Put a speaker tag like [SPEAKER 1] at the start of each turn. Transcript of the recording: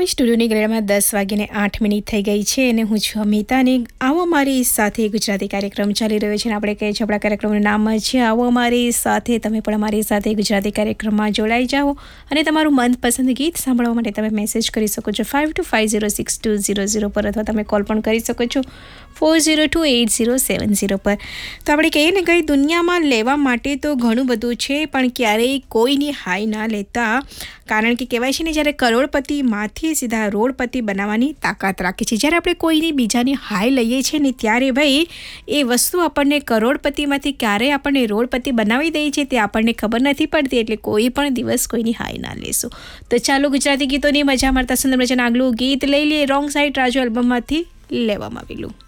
[SPEAKER 1] હવે સ્ટુડિયોની ઘડિયાળમાં 10:08 થઈ ગઈ છે અને હું છું અમિતા અને આવો અમારી સાથે ગુજરાતી કાર્યક્રમ ચાલી રહ્યો છે અને આપણે કહીએ છીએ આપણા કાર્યક્રમનું નામ છે આવો અમારી સાથે. તમે પણ અમારી સાથે ગુજરાતી કાર્યક્રમમાં જોડાઈ જાઓ અને તમારું મનપસંદ ગીત સાંભળવા માટે તમે મેસેજ કરી શકો છો 52506200 પર અથવા તમે કોલ પણ કરી શકો છો 402870 પર. તો આપણે કહીએ ને કઈ દુનિયામાં લેવા માટે તો ઘણું બધું છે પણ ક્યારેય કોઈની હાઈ ના લેતા, કારણ કે કહેવાય છે ને જ્યારે કરોડપતિમાંથી સીધા રોડપતિ બનાવવાની તાકાત રાખે છે. જ્યારે આપણે કોઈની બીજાની હાઈ લઈએ છીએ ને ત્યારે ભાઈ એ વસ્તુ આપણને કરોડપતિમાંથી ક્યારે આપણને રોડપતિ બનાવી દે છે તે આપણને ખબર નથી પડતી. એટલે કોઈ પણ દિવસ કોઈની હાઈ ના લેશું. તો ચાલો ગુજરાતી ગીતોની મજા મારતા સુંદર મજાનું આગલું ગીત લઈ લઈએ. રોંગ સાઈડ રાજુ આલ્બમમાંથી લેવામાં આવેલું.